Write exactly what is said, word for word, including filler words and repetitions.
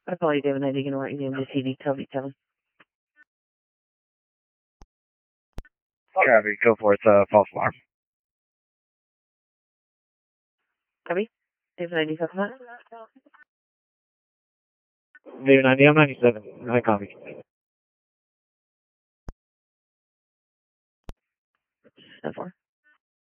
I call you David ninety, you know what your name is, C D, tell me, tell me. Traffic, go for it, uh, false alarm. Copy? David ninety, come on. David ninety, I'm ninety-seven. I copy. ten four.